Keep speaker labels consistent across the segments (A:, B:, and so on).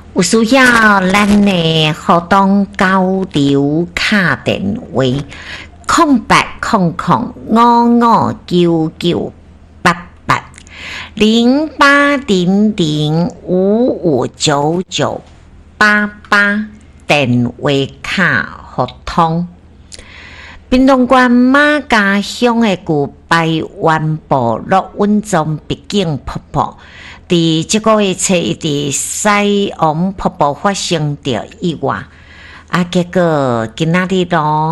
A: 有需要咱的互动交流卡电话0800559988电话卡互通。屏东县马家乡的旧白湾部落稳中毕竟瀑布，伫这个月初一伫西王瀑布发生着意外，结果今仔日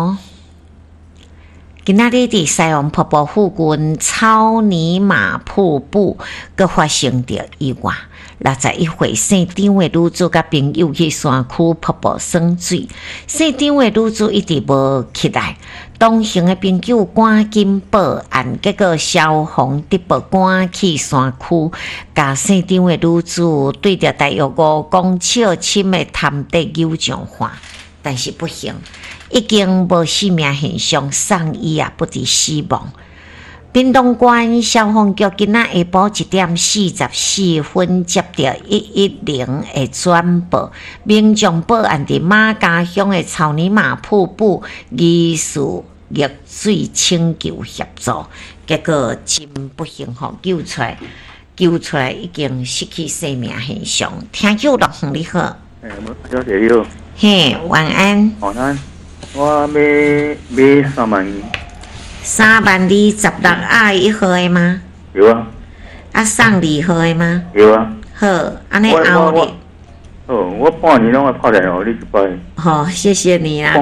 A: 伫西王瀑布附近草泥马瀑布阁发生着意外。61岁姓张的女子甲朋友去山区瀑布耍水，姓张的女子一直无起来，同行的朋友赶紧报案，结果消防直报赶去山区，甲姓张的女子对着大约5公尺深的潭底扭上化，但是不幸，已经无生命现象，送医不治死亡。屏东县消防局今仔下晡1点44分接到110的转报，民众报案伫马家乡的草泥马瀑布疑似溺水请求协助，结果真不幸救出来已经失去生命现象。听友陆你好，
B: 小姐你好，
A: 嘿，晚安。
B: 晚安，我要3万。
A: 321号的吗？
B: 有啊。
A: 送2号的吗？
B: 有啊。
A: 好，安尼后日。
B: 我半年拢会拍电话你一摆。
A: 好，谢谢你啦。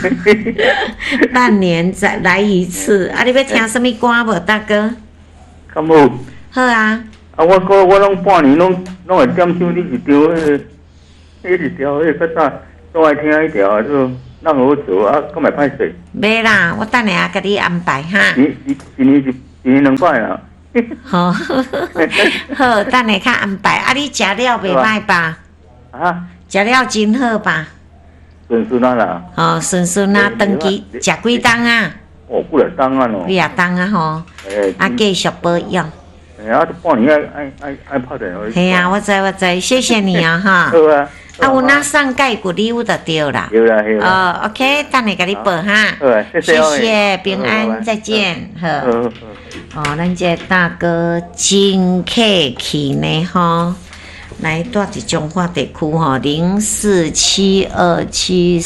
A: 半年再来一次。你要听什么歌无，大哥？
B: 敢有？
A: 好啊。
B: 我拢半年拢会点唱你一条迄较早爱听迄条就。咱好做敢会歹势？
A: 袂啦，我等下甲你安排哈。
B: 一年2摆啦。
A: 好，好，等下较安排。你食了袂歹吧？食了真好吧？
B: 顺顺啦。
A: 顺啊，长期食几冬啊？
B: 几多冬啊咯？
A: 几啊冬啊吼？继续保养。
B: 半年爱拍电话。
A: 系啊，我知，谢谢你啊哈。
B: 好啊。
A: 有哪送介骨礼物就对啦。
B: 有啦。
A: OK， 等下给你报哈。谢谢，平安，再见。好。咱这大哥真客气呢哈。来，住伫中华地区哈，047274。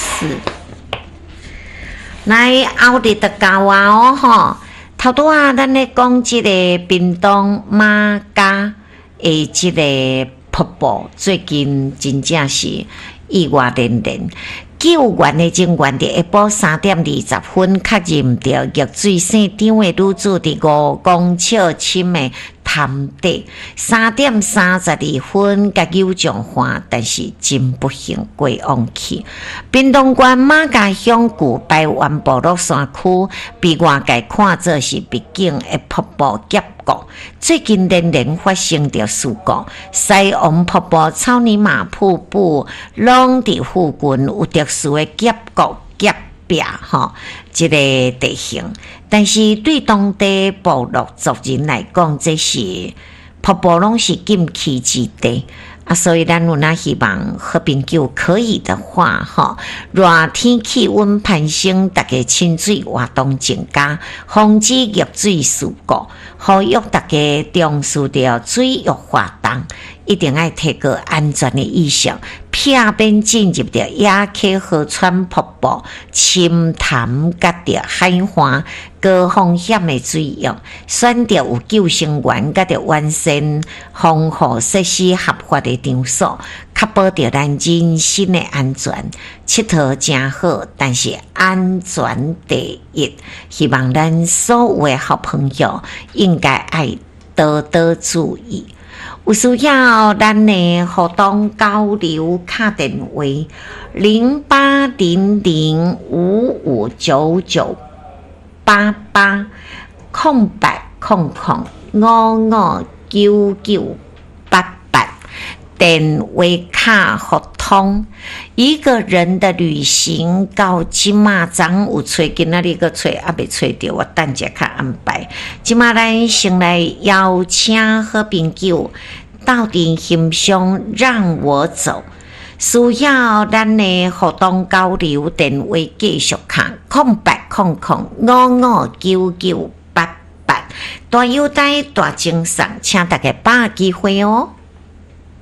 A: 来，后日就到啊吼。头拄咱咧讲即个屏东马家的即个。瀑布最近真正是意外连连，救援的人员伫下晡3点20分确认着溺水姓张的女子伫5公尺深的潭底，3点32分甲救上岸，但是真不幸过往去。屏东县马家乡旧白湾部落山区被外界看作是必经的瀑布劫谷。最近连连发生着事故，西王瀑布、草泥马瀑布拢伫附近有特殊的劫谷劫壁这个地形，但是对当地部落族人来讲，这是瀑布拢是禁区之地。所以咱有那希望好朋友可以的话热天气温攀升，大家亲水活动增加，防止溺水事故，呼吁大家重视着水域活动，一定要提高安全的意识，避免进入着野溪河川瀑布、深潭甲着海岸高风险的水域，选择有救生员甲着完善防护设施合法的场所，确保着咱人身的安全。佚佗真好，但是安全第一。希望咱所有的好朋友应该爱多多注意。有需要咱的互动交流卡电话0800559988电话卡互通。一个人的旅行到即马昨有找，今仔日个找未找着，我等下较安排。即马咱先来邀请好朋友到底欣赏让我走。 需要咱的互动交流电话继续看0800559988，大优待大精神，请大家把握机会哦。